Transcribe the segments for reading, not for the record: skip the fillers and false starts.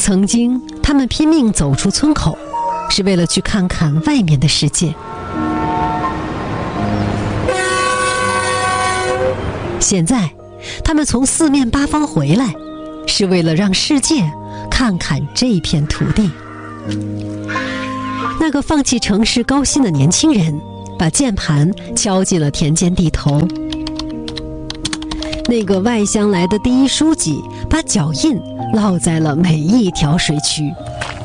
曾经，他们拼命走出村口，是为了去看看外面的世界。现在，他们从四面八方回来，是为了让世界看看这片土地。那个放弃城市高薪的年轻人，把键盘敲进了田间地头。那个外乡来的第一书记，把脚印烙在了每一条水渠。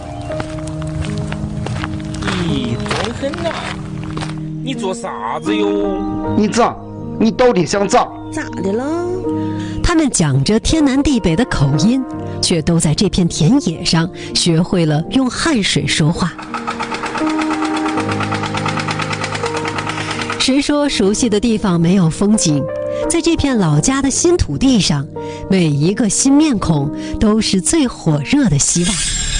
你装狠呐！你做啥子哟？ 你咋？你到底想咋？ 咋的了？ 他们讲着天南地北的口音，却都在这片田野上学会了用汗水说话。谁说熟悉的地方没有风景？在这片老家的新土地上，每一个新面孔都是最火热的希望。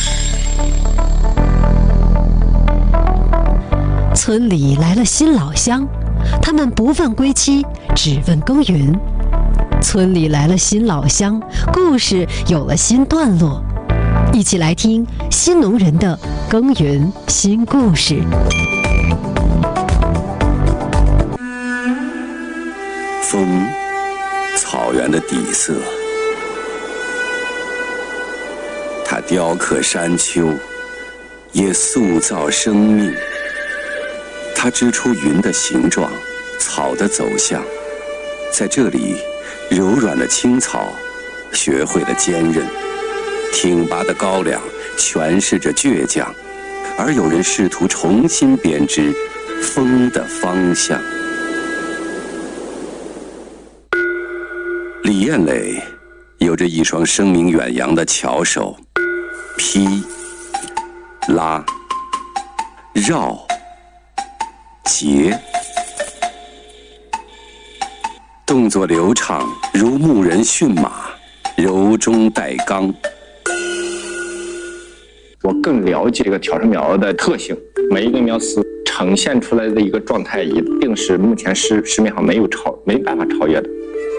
村里来了新老乡，他们不问归期，只问耕耘。村里来了新老乡，故事有了新段落。一起来听新农人的耕耘新故事。 风，草原的底色，它雕刻山丘，也塑造生命。它织出云的形状，草的走向。在这里，柔软的青草学会了坚韧，挺拔的高粱诠释着倔强，而有人试图重新编织风的方向。李艳磊有着一双声名远扬的巧手，劈、拉、绕、结，动作流畅，如牧人驯马，柔中带刚。 我更了解这个挑枝苗的特性，每一根苗丝呈现出来的一个状态，一定是目前市面上没办法超越的。